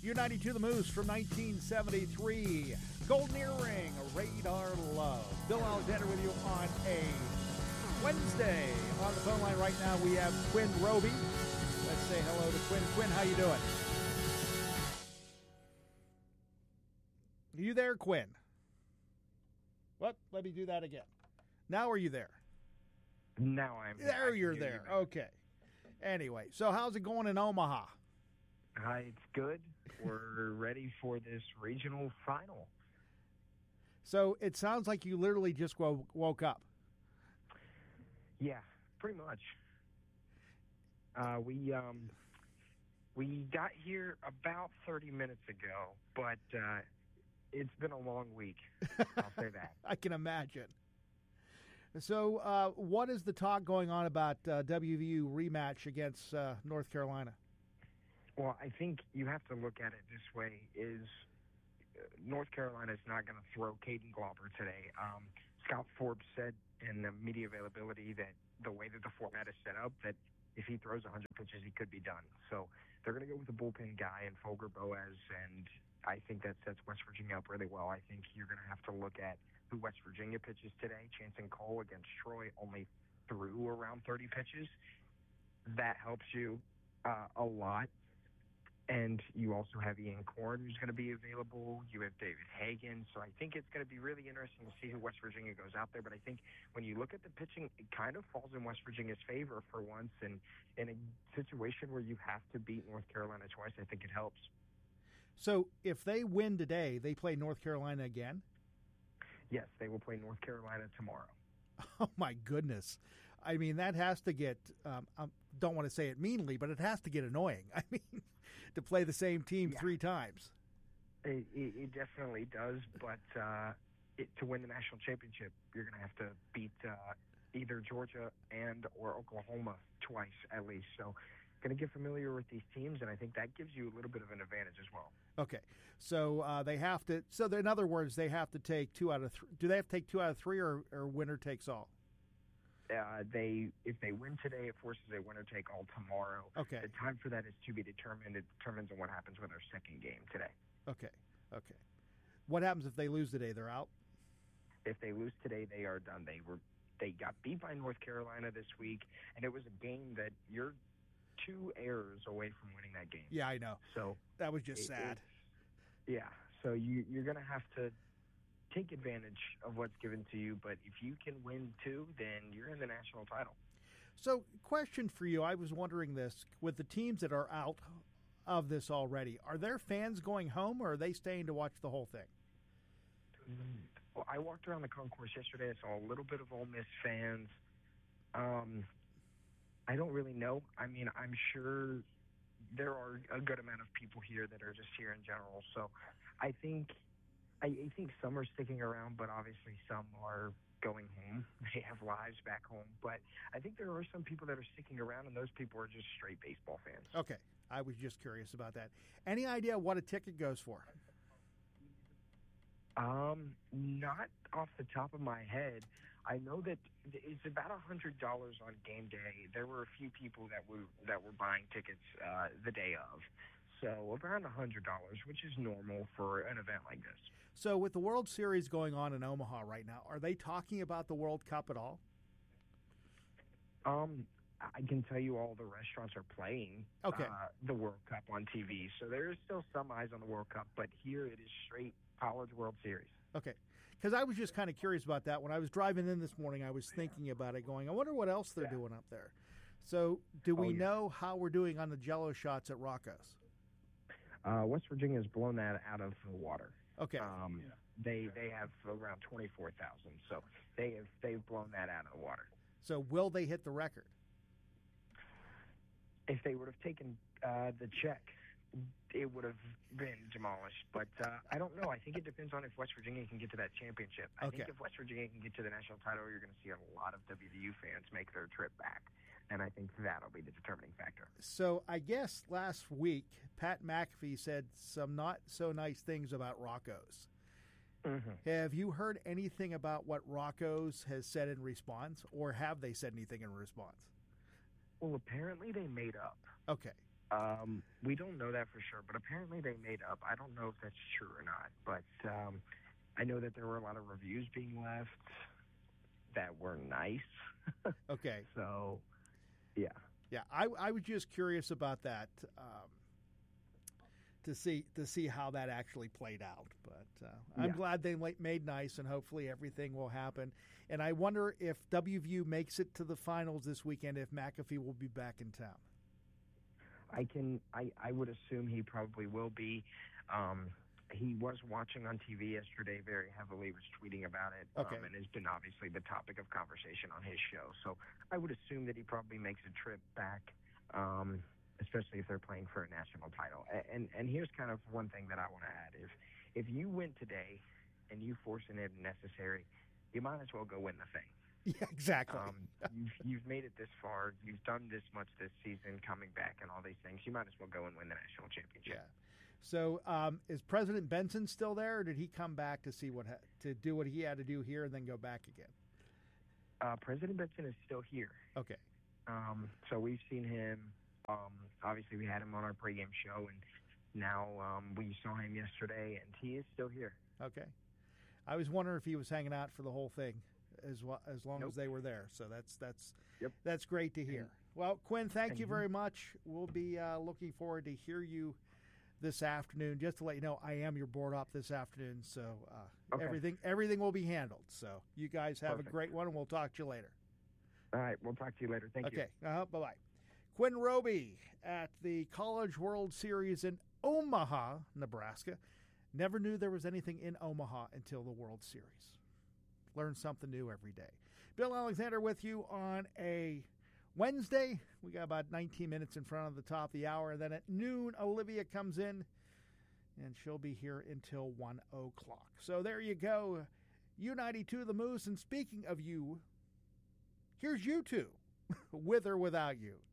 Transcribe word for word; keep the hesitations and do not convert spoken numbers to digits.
U ninety-two The Moose from nineteen seventy-three. Golden Earring, Radar Love. Bill Alexander with you on a Wednesday. On the phone line right now, we have Quinn Roby. Let's say hello to Quinn. Quinn, how you doing? Are you there, Quinn? What? Let me do that again. Now are you there? Now I'm here. There you're there. You okay. Anyway, so how's it going in Omaha? Hi, it's good. We're ready for this regional final. So it sounds like you literally just woke, woke up. Yeah, pretty much. Uh, we um, we got here about thirty minutes ago, but uh, it's been a long week. I'll say that. I can imagine. So uh, what is the talk going on about uh, W V U rematch against uh, North Carolina? Well, I think you have to look at it this way, is uh, North Carolina is not going to throw Caden Glauber today. Um, Scott Forbes said in the media availability that the way that the format is set up, that if he throws one hundred pitches, he could be done. So they're going to go with a bullpen guy and Folger Boas, and I think that sets West Virginia up really well. I think you're going to have to look at who West Virginia pitches today. Chanson Cole against Troy only threw around thirty pitches. That helps you uh, a lot. And you also have Ian Korn, who's going to be available. You have David Hagan. So I think it's going to be really interesting to see who West Virginia goes out there. But I think when you look at the pitching, it kind of falls in West Virginia's favor for once. And in a situation where you have to beat North Carolina twice, I think it helps. So if they win today, they play North Carolina again? Yes, they will play North Carolina tomorrow. Oh, my goodness. I mean, that has to get, um, I don't want to say it meanly, but it has to get annoying. I mean, to play the same team yeah. three times. It, it, it definitely does, but uh, it, to win the national championship, you're going to have to beat uh, either Georgia and or Oklahoma twice at least. So going to get familiar with these teams, and I think that gives you a little bit of an advantage as well. Okay, so uh, they have to. So in other words, they have to take two out of three. Do they have to take two out of three, or, or winner takes all? Uh, they if they win today, it forces a winner take all tomorrow. Okay. The time for that is to be determined. It determines on what happens with our second game today. Okay. Okay. What happens if they lose today? They're out. If they lose today, they are done. They were they got beat by North Carolina this week, and it was a game that you're two errors away from winning that game. Yeah, I know. So that was just it, sad. It, yeah. So you you're going to have to take advantage of what's given to you, but if you can win two, then you're in the national title. So, question for you, I was wondering this, with the teams that are out of this already, are there fans going home, or are they staying to watch the whole thing? Well, I walked around the concourse yesterday. I saw a little bit of Ole Miss fans. Um, I don't really know. I mean, I'm sure there are a good amount of people here that are just here in general, so I think I think some are sticking around, but obviously some are going home. They have lives back home. But I think there are some people that are sticking around, and those people are just straight baseball fans. Okay. I was just curious about that. Any idea what a ticket goes for? Um, not off the top of my head. I know that it's about one hundred dollars on game day. There were a few people that were, that were buying tickets uh, the day of. So around one hundred dollars, which is normal for an event like this. So with the World Series going on in Omaha right now, are they talking about the World Cup at all? Um, I can tell you all the restaurants are playing okay. uh, the World Cup on T V. So there is still some eyes on the World Cup, but here it is straight College World Series. Okay. Because I was just kind of curious about that. When I was driving in this morning, I was thinking about it, going, I wonder what else they're yeah. doing up there. So do we oh, yeah. know how we're doing on the Jell-O shots at Rocco's? Uh, West Virginia has blown that out of the water. Okay. Um, yeah. They they have around twenty-four thousand, so they have they've blown that out of the water. So will they hit the record? If they would have taken uh, the check, it would have been demolished. But uh, I don't know. I think it depends on if West Virginia can get to that championship. I okay. think if West Virginia can get to the national title, you're going to see a lot of W V U fans make their trip back. And I think that'll be the determining factor. So I guess last week, Pat McAfee said some not so nice things about Rocco's. Mm-hmm. Have you heard anything about what Rocco's has said in response, or have they said anything in response? Well, apparently they made up. Okay. Um, we don't know that for sure, but apparently they made up. I don't know if that's true or not, but um, I know that there were a lot of reviews being left that were nice. Okay. So, yeah. Yeah, I, I was just curious about that um, to see to see how that actually played out. But uh, I'm Yeah. glad they made nice, and hopefully everything will happen. And I wonder if W V U makes it to the finals this weekend, if McAfee will be back in town. I can. I, I would assume he probably will be. Um, he was watching on T V yesterday very heavily, was tweeting about it, Okay. um, and has been obviously the topic of conversation on his show. So I would assume that he probably makes a trip back, um, especially if they're playing for a national title. A- And and here's kind of one thing that I want to add: if if you win today and you force an necessary, you might as well go win the thing. Yeah, exactly. Um, you've, you've made it this far. You've done this much this season, coming back and all these things. You might as well go and win the national championship. Yeah. So um, is President Benson still there, or did he come back to see what ha- to do what he had to do here and then go back again? Uh, President Benson is still here. Okay. Um, so we've seen him. Um, obviously, we had him on our pregame show, and now um, we saw him yesterday, and he is still here. Okay. I was wondering if he was hanging out for the whole thing, as well, as long Nope. as they were there. So that's that's Yep. that's great to hear. And- Well, Quinn, thank and you you- very much. We'll be uh, looking forward to hear you this afternoon. Just to let you know, I am your board op this afternoon, so uh, Okay. everything everything will be handled. So you guys have Perfect. a great one, and we'll talk to you later. All right, we'll talk to you later. Thank you. Okay, uh-huh, bye-bye. Quinn Roby at the College World Series in Omaha, Nebraska. Never knew there was anything in Omaha until the World Series. Learn something new every day. Bill Alexander with you on a Wednesday. We got about nineteen minutes in front of the top of the hour. And then at noon, Olivia comes in, and she'll be here until one o'clock. So there you go. U ninety-two The Moose. And speaking of you, here's you two, with or without you.